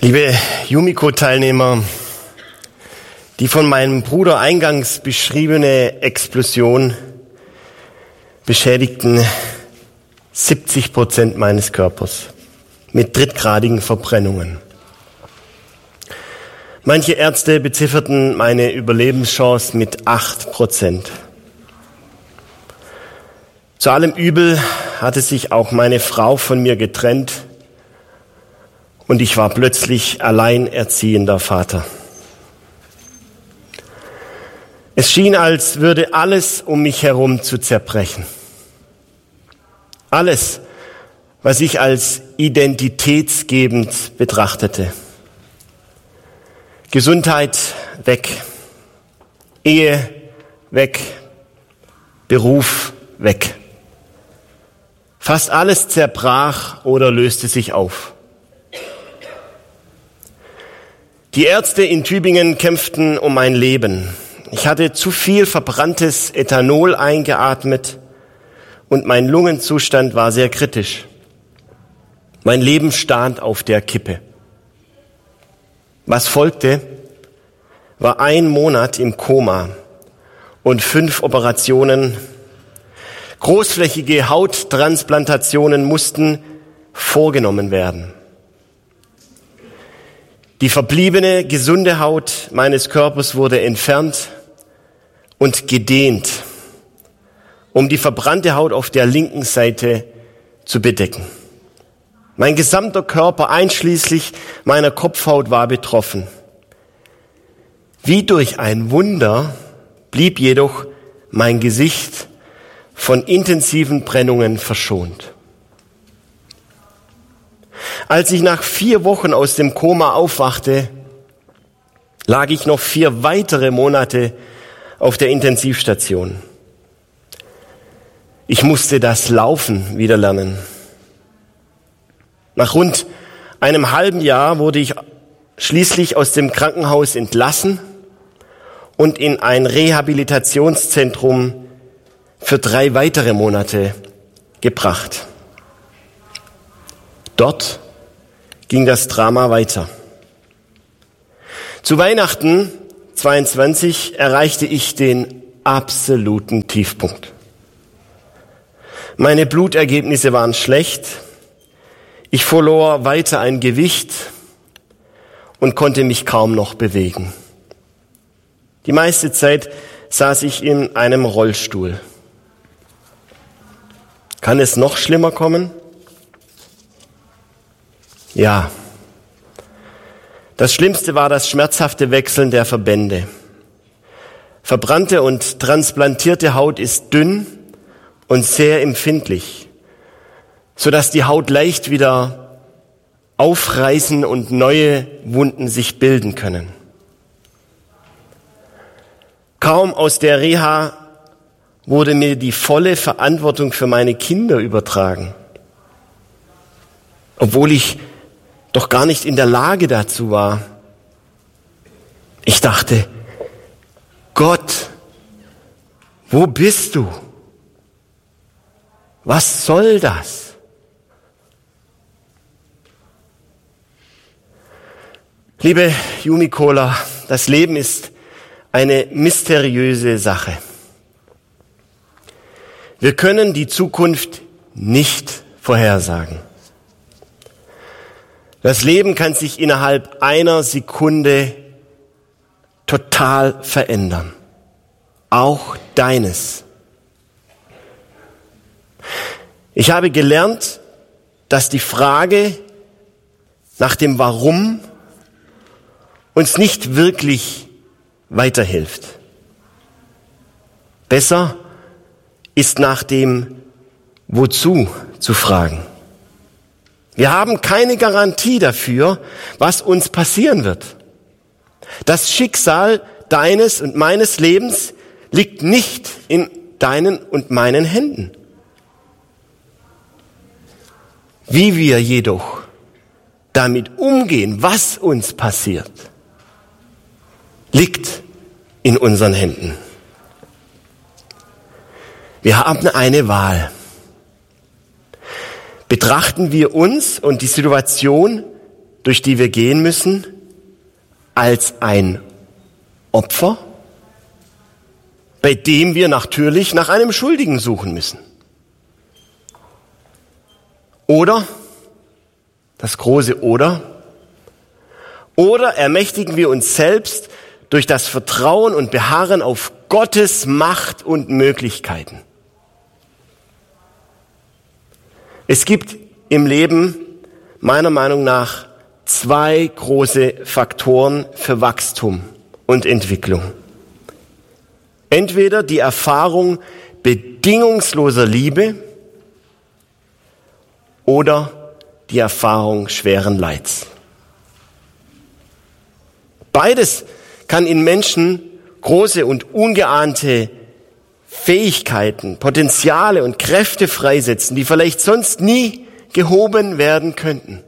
Liebe Yumiko-Teilnehmer, die von meinem Bruder eingangs beschriebene Explosion beschädigten 70% meines Körpers mit drittgradigen Verbrennungen. Manche Ärzte bezifferten meine Überlebenschance mit 8%. Zu allem Übel hatte sich auch meine Frau von mir getrennt und ich war plötzlich alleinerziehender Vater. Es schien, als würde alles um mich herum zu zerbrechen. Alles, was ich als identitätsgebend betrachtete. Gesundheit weg, Ehe weg, Beruf weg. Fast alles zerbrach oder löste sich auf. Die Ärzte in Tübingen kämpften um mein Leben. Ich hatte zu viel verbranntes Ethanol eingeatmet und mein Lungenzustand war sehr kritisch. Mein Leben stand auf der Kippe. Was folgte, war 1 Monat im Koma und 5 Operationen. Großflächige Hauttransplantationen mussten vorgenommen werden. Die verbliebene, gesunde Haut meines Körpers wurde entfernt und gedehnt, um die verbrannte Haut auf der linken Seite zu bedecken. Mein gesamter Körper, einschließlich meiner Kopfhaut, war betroffen. Wie durch ein Wunder blieb jedoch mein Gesicht von intensiven Brennungen verschont. Als ich nach 4 Wochen aus dem Koma aufwachte, lag ich noch 4 weitere Monate auf der Intensivstation. Ich musste das Laufen wieder lernen. Nach rund einem halben Jahr wurde ich schließlich aus dem Krankenhaus entlassen und in ein Rehabilitationszentrum für 3 weitere Monate gebracht. Dort ging das Drama weiter. Zu Weihnachten 22 erreichte ich den absoluten Tiefpunkt. Meine Blutergebnisse waren schlecht. Ich verlor weiter ein Gewicht und konnte mich kaum noch bewegen. Die meiste Zeit saß ich in einem Rollstuhl. Kann es noch schlimmer kommen? Ja. Das Schlimmste war das schmerzhafte Wechseln der Verbände. Verbrannte und transplantierte Haut ist dünn und sehr empfindlich, sodass die Haut leicht wieder aufreißen und neue Wunden sich bilden können. Kaum aus der Reha wurde mir die volle Verantwortung für meine Kinder übertragen, obwohl ich doch gar nicht in der Lage dazu war. Ich dachte, Gott, wo bist du? Was soll das? Liebe Yumikola, das Leben ist eine mysteriöse Sache. Wir können die Zukunft nicht vorhersagen. Das Leben kann sich innerhalb einer Sekunde total verändern. Auch deines. Ich habe gelernt, dass die Frage nach dem Warum uns nicht wirklich weiterhilft. Besser ist nach dem Wozu zu fragen. Wir haben keine Garantie dafür, was uns passieren wird. Das Schicksal deines und meines Lebens liegt nicht in deinen und meinen Händen. Wie wir jedoch damit umgehen, was uns passiert, liegt in unseren Händen. Wir haben eine Wahl. Betrachten wir uns und die Situation durch die wir gehen müssen, als ein Opfer, bei dem wir natürlich nach einem Schuldigen suchen müssen. Oder, das große Oder ermächtigen wir uns selbst durch das Vertrauen und Beharren auf Gottes Macht und Möglichkeiten. Es gibt im Leben meiner Meinung nach 2 große Faktoren für Wachstum und Entwicklung. Entweder die Erfahrung bedingungsloser Liebe oder die Erfahrung schweren Leids. Beides kann in Menschen große und ungeahnte Fähigkeiten, Potenziale und Kräfte freisetzen, die vielleicht sonst nie gehoben werden könnten.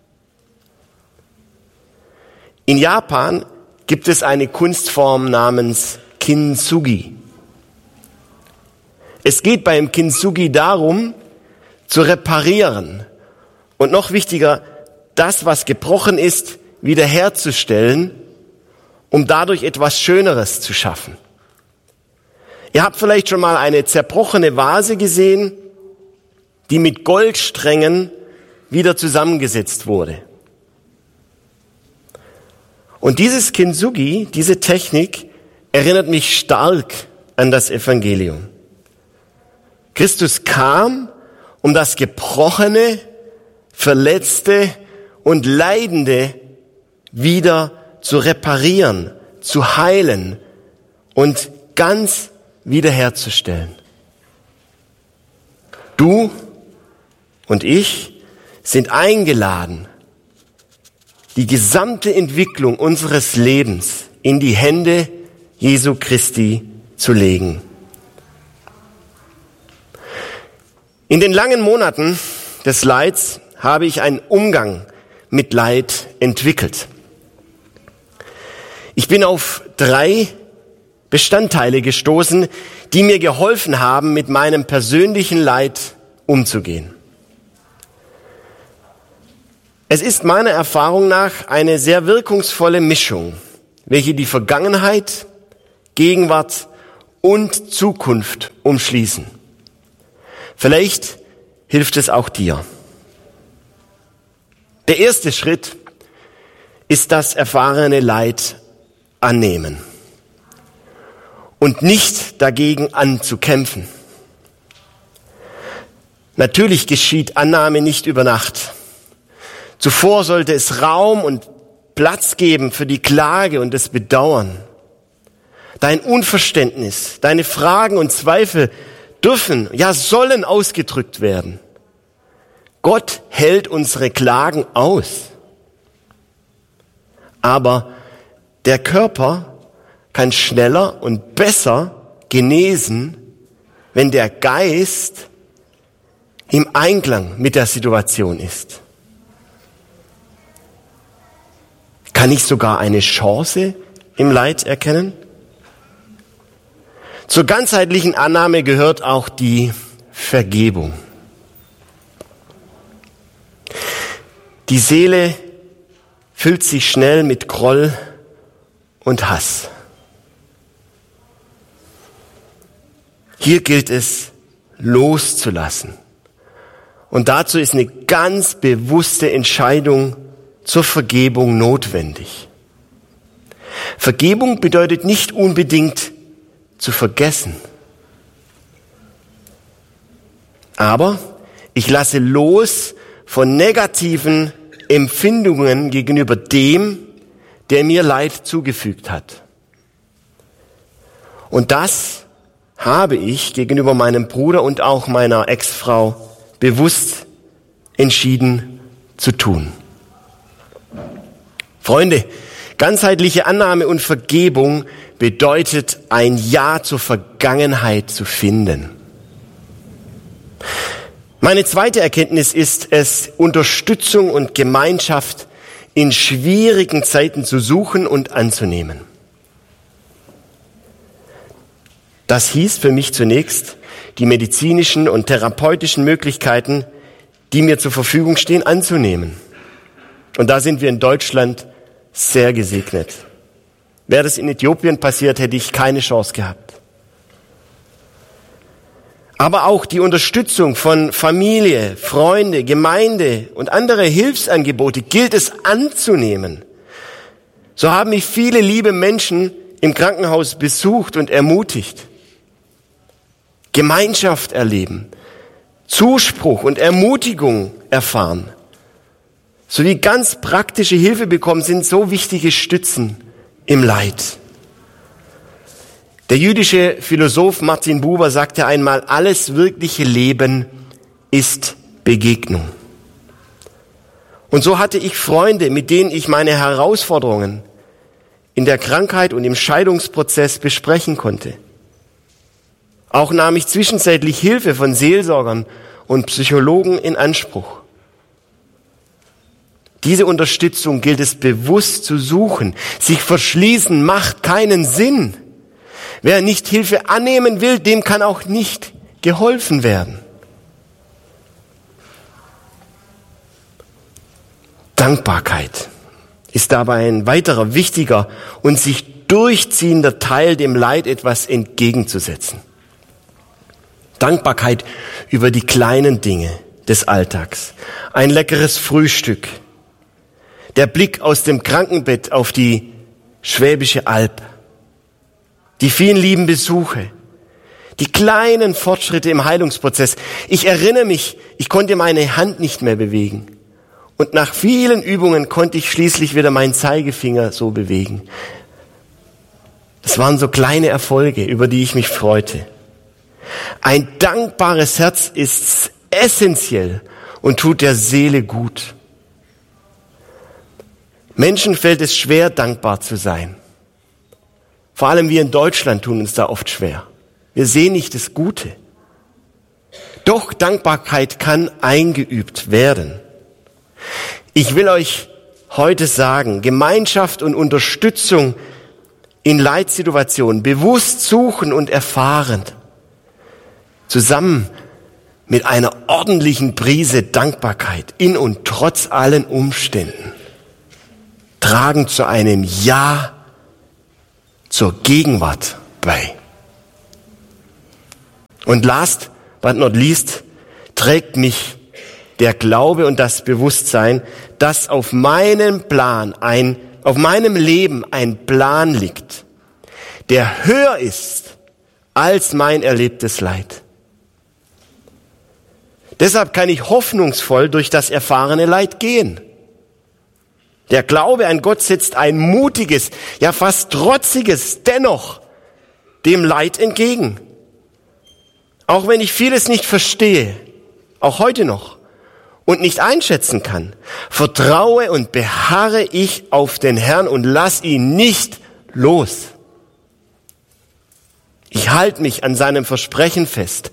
In Japan gibt es eine Kunstform namens Kintsugi. Es geht beim Kintsugi darum, zu reparieren und noch wichtiger, das, was gebrochen ist, wiederherzustellen, um dadurch etwas Schöneres zu schaffen. Ihr habt vielleicht schon mal eine zerbrochene Vase gesehen, die mit Goldsträngen wieder zusammengesetzt wurde. Und dieses Kintsugi, diese Technik, erinnert mich stark an das Evangelium. Christus kam, um das Gebrochene, Verletzte und Leidende wieder zu reparieren, zu heilen und ganz wiederherzustellen. Du und ich sind eingeladen, die gesamte Entwicklung unseres Lebens in die Hände Jesu Christi zu legen. In den langen Monaten des Leids habe ich einen Umgang mit Leid entwickelt. Ich bin auf 3 Bestandteile gestoßen, die mir geholfen haben, mit meinem persönlichen Leid umzugehen. Es ist meiner Erfahrung nach eine sehr wirkungsvolle Mischung, welche die Vergangenheit, Gegenwart und Zukunft umschließen. Vielleicht hilft es auch dir. Der erste Schritt ist das erfahrene Leid annehmen und nicht dagegen anzukämpfen. Natürlich geschieht Annahme nicht über Nacht. Zuvor sollte es Raum und Platz geben für die Klage und das Bedauern. Dein Unverständnis, deine Fragen und Zweifel dürfen, ja sollen ausgedrückt werden. Gott hält unsere Klagen aus. Aber der Körper kann schneller und besser genesen, wenn der Geist im Einklang mit der Situation ist. Kann ich sogar eine Chance im Leid erkennen? Zur ganzheitlichen Annahme gehört auch die Vergebung. Die Seele füllt sich schnell mit Groll und Hass. Hier gilt es, loszulassen. Und dazu ist eine ganz bewusste Entscheidung zur Vergebung notwendig. Vergebung bedeutet nicht unbedingt zu vergessen. Aber ich lasse los von negativen Empfindungen gegenüber dem, der mir Leid zugefügt hat. Und das habe ich gegenüber meinem Bruder und auch meiner Ex-Frau bewusst entschieden zu tun. Freunde, ganzheitliche Annahme und Vergebung bedeutet, ein Ja zur Vergangenheit zu finden. Meine zweite Erkenntnis ist es, Unterstützung und Gemeinschaft in schwierigen Zeiten zu suchen und anzunehmen. Das hieß für mich zunächst, die medizinischen und therapeutischen Möglichkeiten, die mir zur Verfügung stehen, anzunehmen. Und da sind wir in Deutschland sehr gesegnet. Wäre das in Äthiopien passiert, hätte ich keine Chance gehabt. Aber auch die Unterstützung von Familie, Freunde, Gemeinde und andere Hilfsangebote gilt es anzunehmen. So haben mich viele liebe Menschen im Krankenhaus besucht und ermutigt. Gemeinschaft erleben, Zuspruch und Ermutigung erfahren, sowie ganz praktische Hilfe bekommen, sind so wichtige Stützen im Leid. Der jüdische Philosoph Martin Buber sagte einmal, alles wirkliche Leben ist Begegnung. Und so hatte ich Freunde, mit denen ich meine Herausforderungen in der Krankheit und im Scheidungsprozess besprechen konnte. Auch nahm ich zwischenzeitlich Hilfe von Seelsorgern und Psychologen in Anspruch. Diese Unterstützung gilt es bewusst zu suchen. Sich verschließen macht keinen Sinn. Wer nicht Hilfe annehmen will, dem kann auch nicht geholfen werden. Dankbarkeit ist dabei ein weiterer wichtiger und sich durchziehender Teil, dem Leid etwas entgegenzusetzen. Dankbarkeit über die kleinen Dinge des Alltags. Ein leckeres Frühstück. Der Blick aus dem Krankenbett auf die Schwäbische Alb. Die vielen lieben Besuche. Die kleinen Fortschritte im Heilungsprozess. Ich erinnere mich, ich konnte meine Hand nicht mehr bewegen. Und nach vielen Übungen konnte ich schließlich wieder meinen Zeigefinger so bewegen. Das waren so kleine Erfolge, über die ich mich freute. Ein dankbares Herz ist essentiell und tut der Seele gut. Menschen fällt es schwer, dankbar zu sein. Vor allem wir in Deutschland tun uns da oft schwer. Wir sehen nicht das Gute. Doch Dankbarkeit kann eingeübt werden. Ich will euch heute sagen, Gemeinschaft und Unterstützung in Leitsituationen bewusst suchen und erfahren, zusammen mit einer ordentlichen Prise Dankbarkeit in und trotz allen Umständen, tragen zu einem Ja zur Gegenwart bei. Und last but not least trägt mich der Glaube und das Bewusstsein, dass auf meinem Leben ein Plan liegt, der höher ist als mein erlebtes Leid. Deshalb kann ich hoffnungsvoll durch das erfahrene Leid gehen. Der Glaube an Gott setzt ein mutiges, ja fast trotziges dennoch dem Leid entgegen. Auch wenn ich vieles nicht verstehe, auch heute noch, und nicht einschätzen kann, vertraue und beharre ich auf den Herrn und lass ihn nicht los. Ich halte mich an seinem Versprechen fest.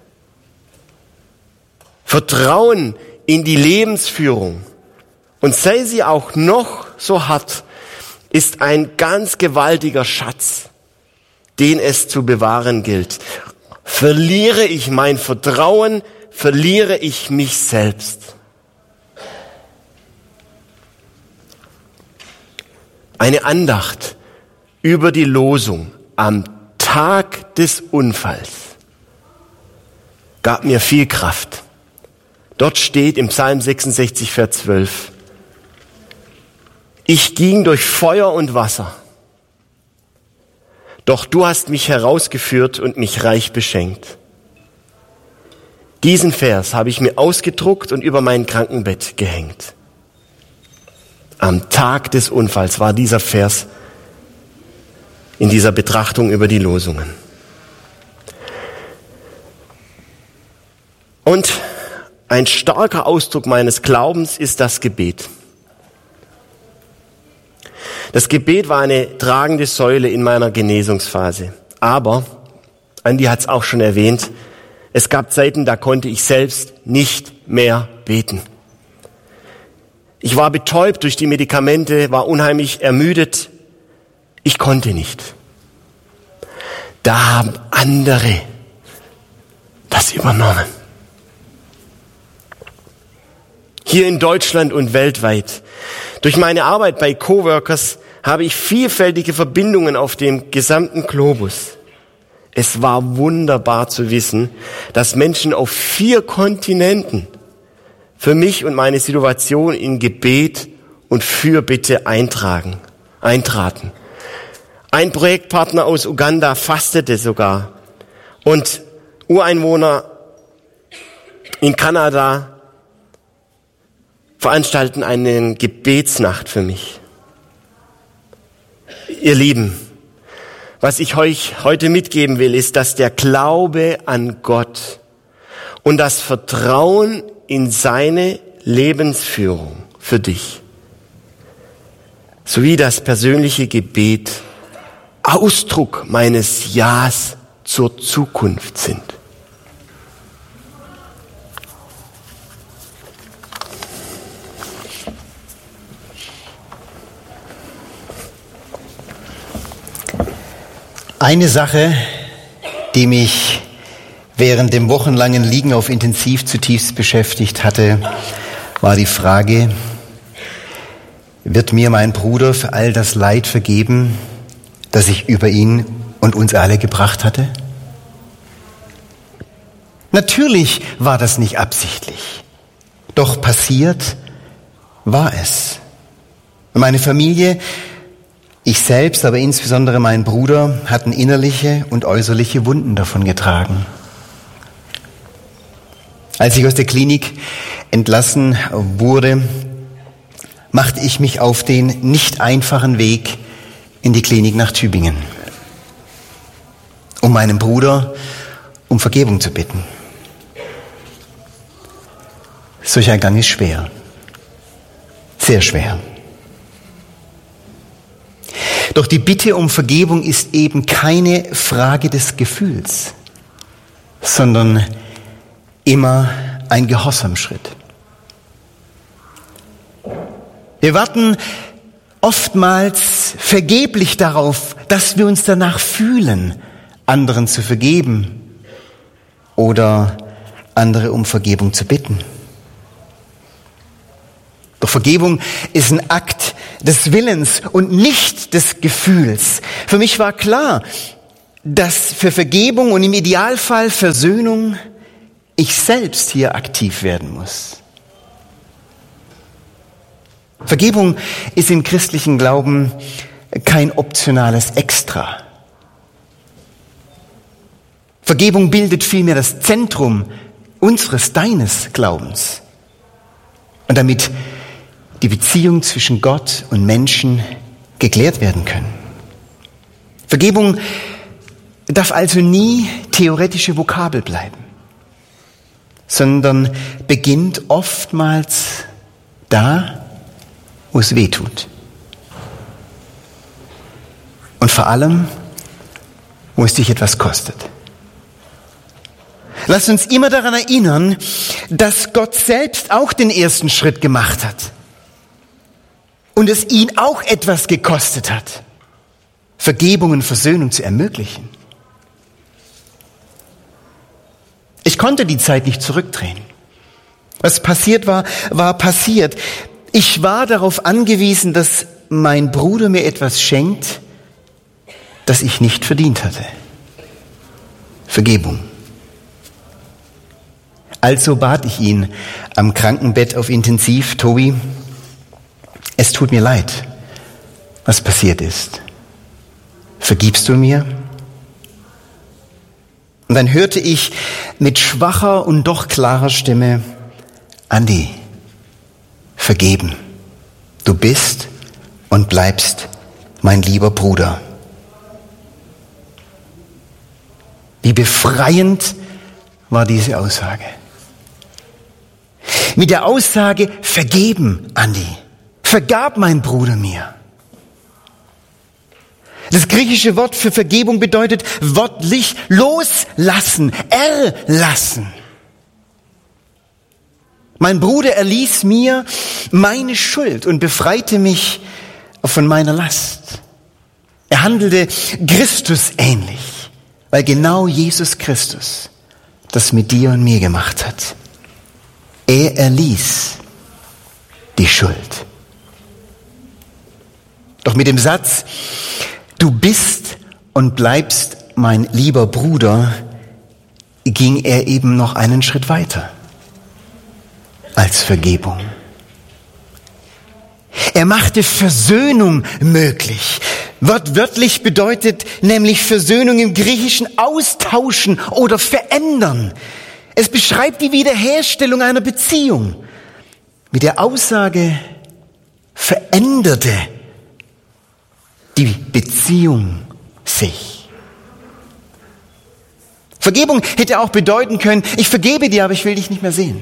Vertrauen in die Lebensführung, und sei sie auch noch so hart, ist ein ganz gewaltiger Schatz, den es zu bewahren gilt. Verliere ich mein Vertrauen, verliere ich mich selbst. Eine Andacht über die Losung am Tag des Unfalls gab mir viel Kraft. Dort steht im Psalm 66, Vers 12: Ich ging durch Feuer und Wasser, doch du hast mich herausgeführt und mich reich beschenkt. Diesen Vers habe ich mir ausgedruckt und über mein Krankenbett gehängt. Am Tag des Unfalls war dieser Vers in dieser Betrachtung über die Losungen. Und ein starker Ausdruck meines Glaubens ist das Gebet. Das Gebet war eine tragende Säule in meiner Genesungsphase. Aber, Andi hat es auch schon erwähnt, es gab Zeiten, da konnte ich selbst nicht mehr beten. Ich war betäubt durch die Medikamente, war unheimlich ermüdet. Ich konnte nicht. Da haben andere das übernommen. hier in Deutschland und weltweit. Durch meine Arbeit bei Coworkers habe ich vielfältige Verbindungen auf dem gesamten Globus. Es war wunderbar zu wissen, dass Menschen auf 4 Kontinenten für mich und meine Situation in Gebet und Fürbitte eintraten. Ein Projektpartner aus Uganda fastete sogar und Ureinwohner in Kanada veranstalten eine Gebetsnacht für mich. Ihr Lieben, was ich euch heute mitgeben will, ist, dass der Glaube an Gott und das Vertrauen in seine Lebensführung für dich sowie das persönliche Gebet Ausdruck meines Ja's zur Zukunft sind. Eine Sache, die mich während dem wochenlangen Liegen auf Intensiv zutiefst beschäftigt hatte, war die Frage, wird mir mein Bruder für all das Leid vergeben, das ich über ihn und uns alle gebracht hatte? Natürlich war das nicht absichtlich, doch passiert war es. Meine Familie, ich selbst, aber insbesondere mein Bruder, hatten innerliche und äußerliche Wunden davon getragen. Als ich aus der Klinik entlassen wurde, machte ich mich auf den nicht einfachen Weg in die Klinik nach Tübingen, um meinen Bruder um Vergebung zu bitten. Solch ein Gang ist schwer, sehr schwer. Doch die Bitte um Vergebung ist eben keine Frage des Gefühls, sondern immer ein Gehorsamschritt. Wir warten oftmals vergeblich darauf, dass wir uns danach fühlen, anderen zu vergeben oder andere um Vergebung zu bitten. Doch Vergebung ist ein Akt des Willens und nicht des Gefühls. Für mich war klar, dass für Vergebung und im Idealfall Versöhnung ich selbst hier aktiv werden muss. Vergebung ist im christlichen Glauben kein optionales Extra. Vergebung bildet vielmehr das Zentrum deines Glaubens. Und damit die Beziehung zwischen Gott und Menschen geklärt werden können. Vergebung darf also nie theoretische Vokabel bleiben, sondern beginnt oftmals da, wo es weh tut. Und vor allem, wo es dich etwas kostet. Lasst uns immer daran erinnern, dass Gott selbst auch den ersten Schritt gemacht hat. Und es ihn auch etwas gekostet hat, Vergebung und Versöhnung zu ermöglichen. Ich konnte die Zeit nicht zurückdrehen. Was passiert war, war passiert. Ich war darauf angewiesen, dass mein Bruder mir etwas schenkt, das ich nicht verdient hatte. Vergebung. Also bat ich ihn am Krankenbett auf Intensiv, Tobi, es tut mir leid, was passiert ist. Vergibst du mir? Und dann hörte ich mit schwacher und doch klarer Stimme, Andi, vergeben. Du bist und bleibst mein lieber Bruder. Wie befreiend war diese Aussage. Mit der Aussage, vergeben, Andi. Vergab mein Bruder mir. Das griechische Wort für Vergebung bedeutet wörtlich loslassen, erlassen. Mein Bruder erließ mir meine Schuld und befreite mich von meiner Last. Er handelte Christus ähnlich, weil genau Jesus Christus das mit dir und mir gemacht hat. Er erließ die Schuld. Doch mit dem Satz, du bist und bleibst mein lieber Bruder, ging er eben noch einen Schritt weiter als Vergebung. Er machte Versöhnung möglich. Wortwörtlich bedeutet nämlich Versöhnung im Griechischen austauschen oder verändern. Es beschreibt die Wiederherstellung einer Beziehung. Mit der Aussage veränderte die Beziehung sich. Vergebung hätte auch bedeuten können, ich vergebe dir, aber ich will dich nicht mehr sehen.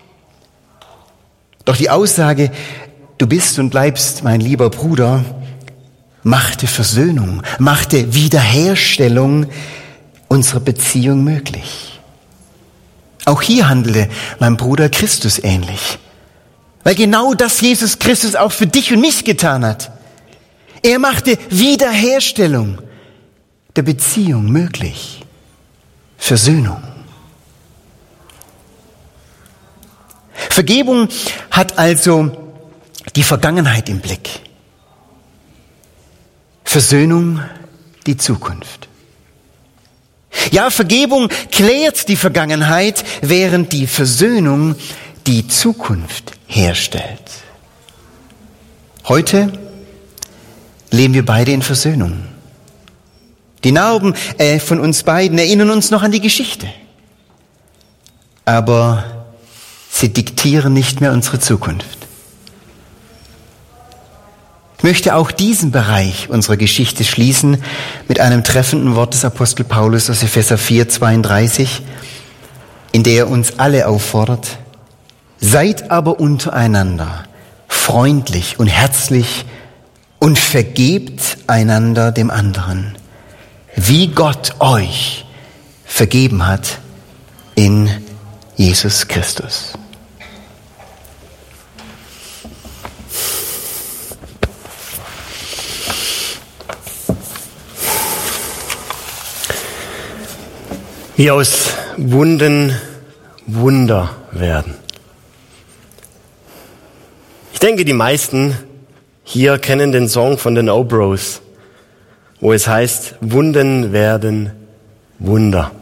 Doch die Aussage, du bist und bleibst mein lieber Bruder, machte Versöhnung, machte Wiederherstellung unserer Beziehung möglich. Auch hier handelte mein Bruder Christus ähnlich, weil genau das Jesus Christus auch für dich und mich getan hat. Er machte Wiederherstellung der Beziehung möglich. Versöhnung. Vergebung hat also die Vergangenheit im Blick. Versöhnung die Zukunft. Ja, Vergebung klärt die Vergangenheit, während die Versöhnung die Zukunft herstellt. Heute leben wir beide in Versöhnung. Die Narben von uns beiden erinnern uns noch an die Geschichte. Aber sie diktieren nicht mehr unsere Zukunft. Ich möchte auch diesen Bereich unserer Geschichte schließen mit einem treffenden Wort des Apostel Paulus aus Epheser 4,32, in der er uns alle auffordert: Seid aber untereinander freundlich und herzlich und vergebt einander dem anderen, wie Gott euch vergeben hat in Jesus Christus. Wie aus Wunden Wunder werden. Ich denke, die meisten hier kennen den Song von den O-Bros, wo es heißt, Wunden werden Wunder.